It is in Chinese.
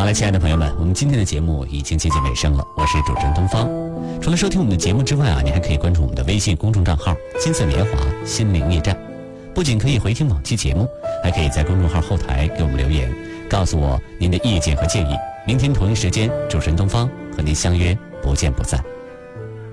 好了，亲爱的朋友们，我们今天的节目已经接近尾声了，我是主持人东方。除了收听我们的节目之外啊，你还可以关注我们的微信公众账号金色年华心灵驿站，不仅可以回听往期节目，还可以在公众号后台给我们留言，告诉我您的意见和建议。明天同一时间，主持人东方和您相约不见不散。